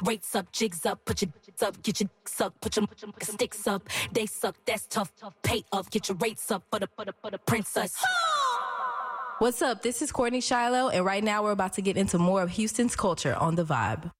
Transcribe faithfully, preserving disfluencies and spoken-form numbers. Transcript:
Rates up, jigs up, put your jigs up, get your dicks up, put your sticks up. They suck, that's tough. Pay up, get your rates up for the for the for the princess. What's up? This is Courtney Shiloh, and right now we're about to get into more of Houston's culture on The Vibe.